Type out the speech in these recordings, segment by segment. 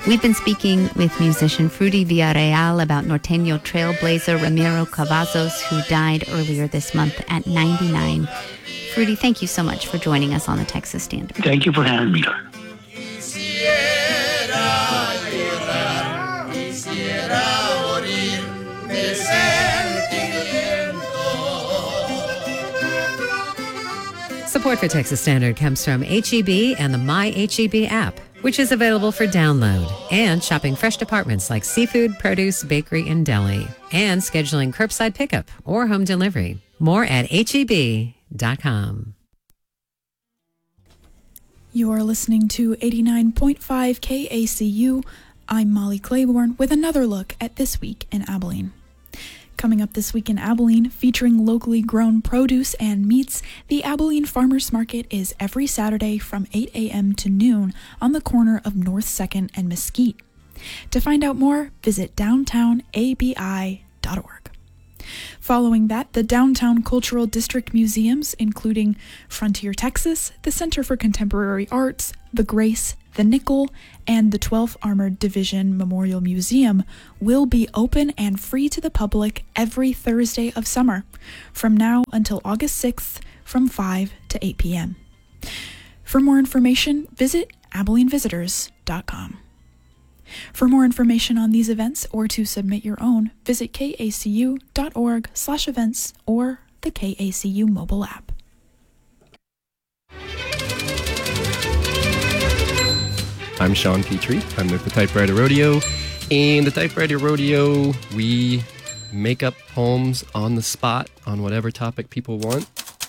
We've been speaking with musician Fruity Villarreal about Norteño trailblazer Ramiro Cavazos, who died earlier this month at 99. Fruity, thank you so much for joining us on the Texas Standard. Thank you for having me. Support for Texas Standard comes from H-E-B and the My H-E-B app, which is available for download, and shopping fresh departments like seafood, produce, bakery, and deli, and scheduling curbside pickup or home delivery. More at heb.com. You are listening to 89.5 KACU. I'm Molly Claiborne with another look at This Week in Abilene. Coming up this week in Abilene, featuring locally grown produce and meats, the Abilene Farmers Market is every Saturday from 8 a.m. to noon on the corner of North 2nd and Mesquite. To find out more, visit downtownabi.org. Following that, the Downtown Cultural District museums, including Frontier Texas, the Center for Contemporary Arts, the Grace, the Nickel, and the 12th Armored Division Memorial Museum will be open and free to the public every Thursday of summer, from now until August 6th from 5 to 8 p.m. For more information, visit AbileneVisitors.com. For more information on these events or to submit your own, visit kacu.org/events or the KACU mobile app. I'm Sean Petrie. I'm with the Typewriter Rodeo. In the Typewriter Rodeo, we make up poems on the spot on whatever topic people want.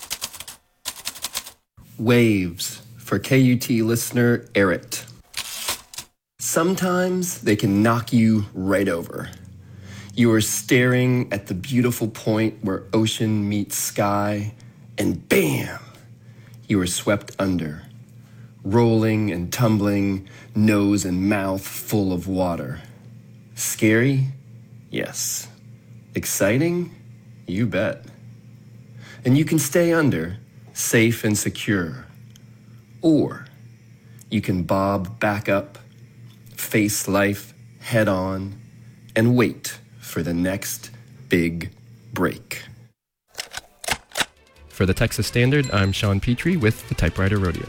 Waves for KUT listener Erit. Sometimes they can knock you right over. You are staring at the beautiful point where ocean meets sky, and bam, you are swept under. Rolling and tumbling, nose and mouth full of water. Scary? Yes. Exciting? You bet. And you can stay under, safe and secure. Or you can bob back up, face life head on, and wait for the next big break. For the Texas Standard, I'm Sean Petrie with the Typewriter Rodeo.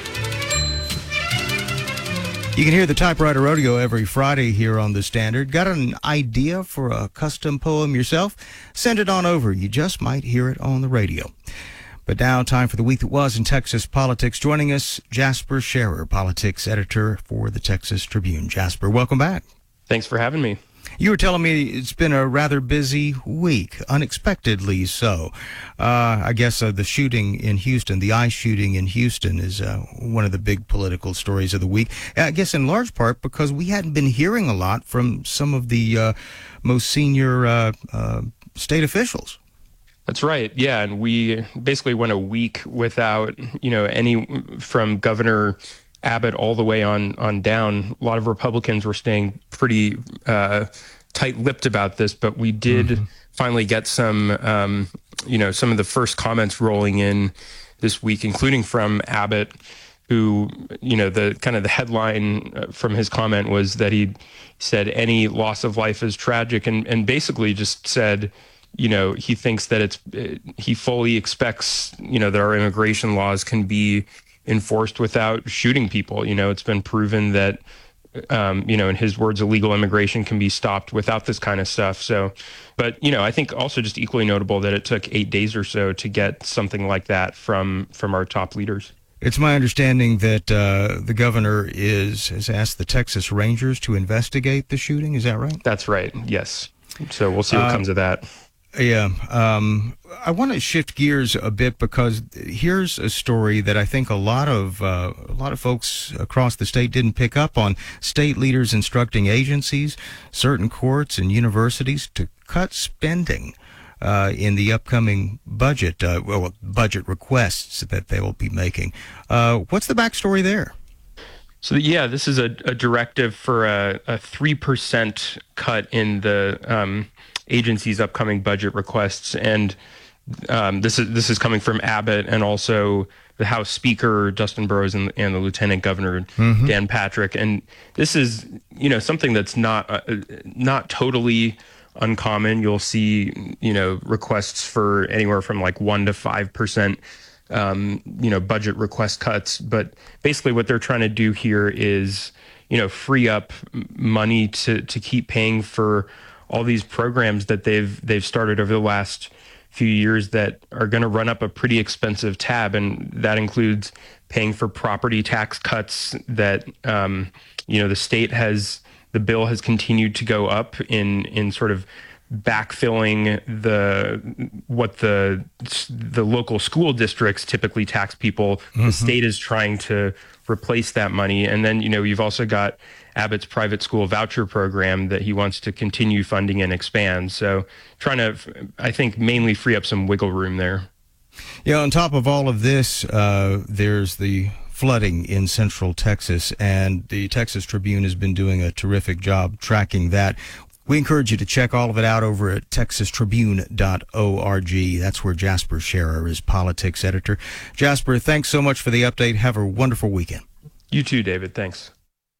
You can hear the Typewriter Rodeo every Friday here on The Standard. Got an idea for a custom poem yourself? Send it on over. You just might hear it on the radio. But now, time for the week that was in Texas politics. Joining us, Jasper Scherer, politics editor for the Texas Tribune. Jasper, welcome back. Thanks for having me. You were telling me it's been a rather busy week, unexpectedly so. I guess the shooting in Houston, the ICE shooting in Houston is one of the big political stories of the week. I guess in large part because we hadn't been hearing a lot from some of the most senior state officials. That's right. Yeah. And we basically went a week without, any from Governor Abbott all the way on down. A lot of Republicans were staying pretty tight-lipped about this, but we did finally get some of the first comments rolling in this week, including from Abbott, who, the headline from his comment was that he said any loss of life is tragic, and basically just said, he thinks that he fully expects, that our immigration laws can be enforced without shooting people. It's been proven that, in his words, illegal immigration can be stopped without this kind of stuff. So, but, I think also just equally notable that it took 8 days or so to get something like that from our top leaders. It's my understanding that the governor has asked the Texas Rangers to investigate the shooting. Is that right? That's right. Yes. So we'll see what comes of that. Yeah. I want to shift gears a bit because here's a story that I think a lot of folks across the state didn't pick up on. State leaders instructing agencies, certain courts and universities to cut spending in the upcoming budget, budget requests that they will be making. What's the backstory there? So, yeah, this is a directive for a 3% cut in the agency's upcoming budget requests, and this is coming from Abbott and also the House Speaker, Justin Burrows, and the Lieutenant Governor, Dan Patrick. And this is, something that's not totally uncommon. You'll see, requests for anywhere from like 1% to 5%, budget request cuts. But basically what they're trying to do here is, free up money to keep paying for all these programs that they've started over the last few years that are going to run up a pretty expensive tab. And that includes paying for property tax cuts that, the bill has continued to go up in sort of backfilling what the local school districts typically tax people. The state is trying to replace that money. And then, you've also got Abbott's private school voucher program that he wants to continue funding and expand. So trying to, I think, mainly free up some wiggle room there. Yeah, on top of all of this, there's the flooding in central Texas, and the Texas Tribune has been doing a terrific job tracking that. We encourage you to check all of it out over at texastribune.org. That's where Jasper Scherer is politics editor. Jasper, thanks so much for the update. Have a wonderful weekend. You too, David. Thanks.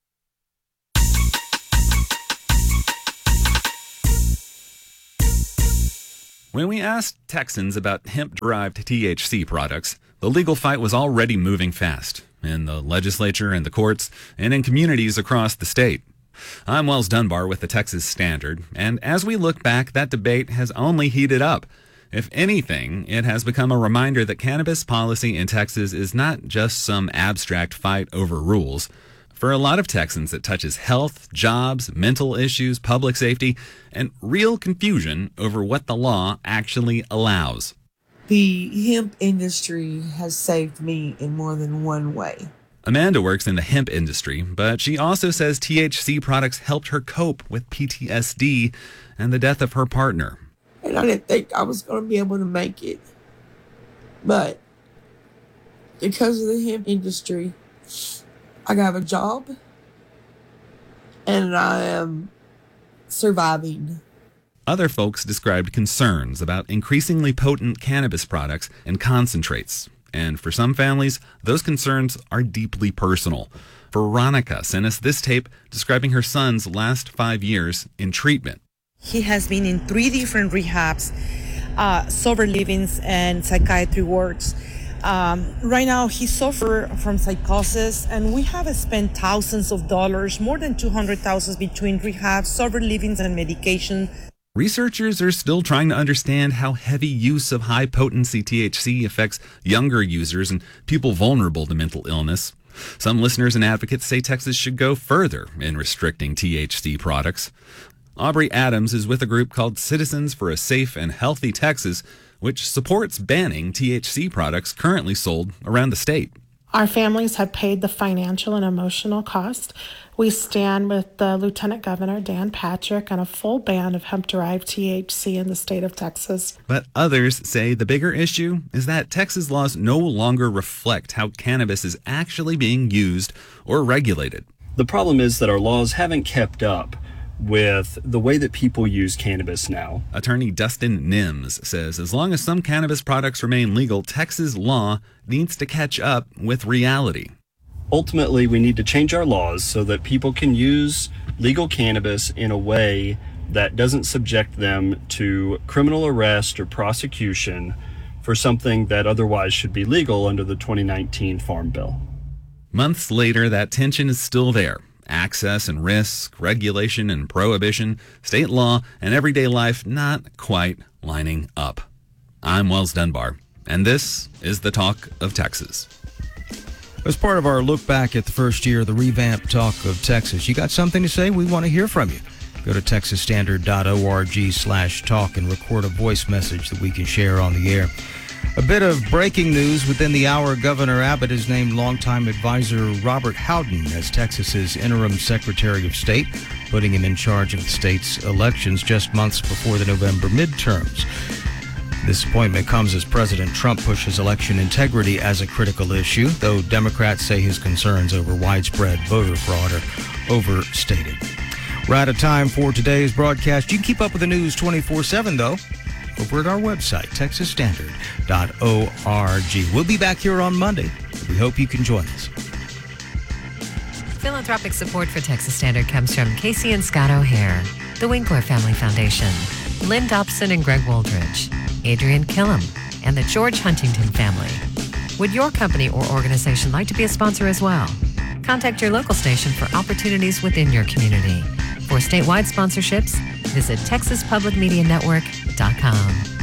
When we asked Texans about hemp-derived THC products, the legal fight was already moving fast in the legislature and the courts and in communities across the state. I'm Wells Dunbar with the Texas Standard, and as we look back, that debate has only heated up. If anything, it has become a reminder that cannabis policy in Texas is not just some abstract fight over rules. For a lot of Texans, it touches health, jobs, mental issues, public safety, and real confusion over what the law actually allows. The hemp industry has saved me in more than one way. Amanda works in the hemp industry, but she also says THC products helped her cope with PTSD and the death of her partner. And I didn't think I was going to be able to make it. But because of the hemp industry, I got a job and I am surviving. Other folks described concerns about increasingly potent cannabis products and concentrates. And for some families, those concerns are deeply personal. Veronica sent us this tape describing her son's last 5 years in treatment. He has been in 3 different rehabs, sober livings, and psychiatry wards. Right now, he suffers from psychosis, and we have spent thousands of dollars, more than $200,000 between rehab, sober livings, and medication. Researchers are still trying to understand how heavy use of high-potency THC affects younger users and people vulnerable to mental illness. Some listeners and advocates say Texas should go further in restricting THC products. Aubrey Adams is with a group called Citizens for a Safe and Healthy Texas, which supports banning THC products currently sold around the state. Our families have paid the financial and emotional cost. We stand with the Lieutenant Governor, Dan Patrick, on a full ban of hemp-derived THC in the state of Texas. But others say the bigger issue is that Texas laws no longer reflect how cannabis is actually being used or regulated. The problem is that our laws haven't kept up with the way that people use cannabis now. Attorney Dustin Nims says as long as some cannabis products remain legal, Texas law needs to catch up with reality. Ultimately, we need to change our laws so that people can use legal cannabis in a way that doesn't subject them to criminal arrest or prosecution for something that otherwise should be legal under the 2019 Farm Bill. Months later, that tension is still there. Access and risk, regulation and prohibition, state law and everyday life not quite lining up. I'm Wells Dunbar, and this is the Talk of Texas. As part of our look back at the first year of the revamped Talk of Texas, you got something to say? We want to hear from you. Go to texasstandard.org/talk and record a voice message that we can share on the air. A bit of breaking news within the hour. Governor Abbott has named longtime advisor Robert Howden as Texas's interim Secretary of State, putting him in charge of the state's elections just months before the November midterms. This appointment comes as President Trump pushes election integrity as a critical issue, though Democrats say his concerns over widespread voter fraud are overstated. We're out of time for today's broadcast. You can keep up with the news 24/7, though, over at our website, texasstandard.org. We'll be back here on Monday. We hope you can join us. Philanthropic support for Texas Standard comes from Casey and Scott O'Hare, the Winkler Family Foundation, Lynn Dobson and Greg Woldridge, Adrian Killam, and the George Huntington family. Would your company or organization like to be a sponsor as well? Contact your local station for opportunities within your community. For statewide sponsorships, visit TexasPublicMediaNetwork.com.